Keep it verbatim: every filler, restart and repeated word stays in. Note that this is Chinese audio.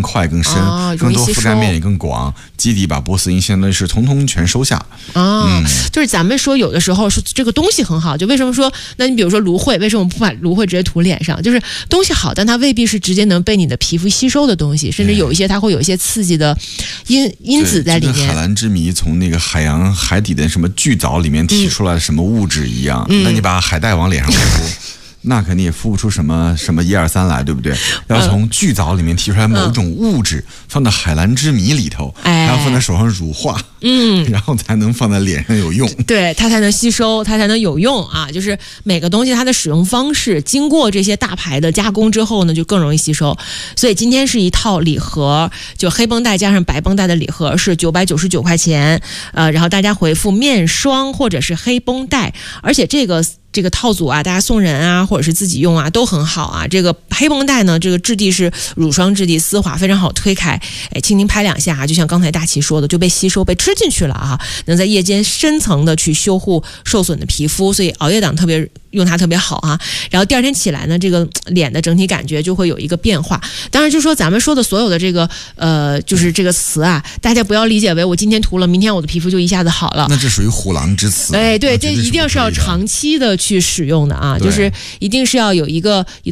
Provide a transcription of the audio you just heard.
更快更深， 哦、 更多覆盖面也更广，基底把波斯因相当于是通通全收下。 哦、嗯，就是咱们说有的时候是这个东西很好，就为什么说，那你比如说芦荟，为什么不把芦荟直接涂脸上？就是东西好，但它未必是直接能被你的皮肤吸收的东西，甚至有一些它会有一些刺激的因因子在里面。 海蓝之谜从那个海洋海底的什么巨藻里面提出来什么物质一样，嗯、那你把海带往脸上敷。那肯定也敷不出什么什么一二三来，对不对？要从巨藻里面提出来某种物质，嗯、放到海蓝之谜里头，哎、还要放在手上乳化，嗯，然后才能放在脸上有用。 对，它才能吸收，它才能有用啊！就是每个东西它的使用方式，经过这些大牌的加工之后呢，就更容易吸收。所以今天是一套礼盒，就黑绷带加上白绷带的礼盒是九百九十九块钱，呃，然后大家回复面霜或者是黑绷带，而且这个。这个套组啊，大家送人啊，或者是自己用啊，都很好啊。这个黑绷带呢，这个质地是乳霜质地，丝滑，非常好推开。哎，轻轻拍两下啊，就像刚才大齐说的，就被吸收、被吃进去了啊，能在夜间深层的去修护受损的皮肤，所以熬夜党特别用它特别好啊。然后第二天起来呢，这个脸的整体感觉就会有一个变化。当然，就说咱们说的所有的这个呃，就是这个词啊，大家不要理解为我今天涂了，明天我的皮肤就一下子好了。 那这属于虎狼之词。 哎，对，这一定是要长期的去使用的啊，就是一定是要有一个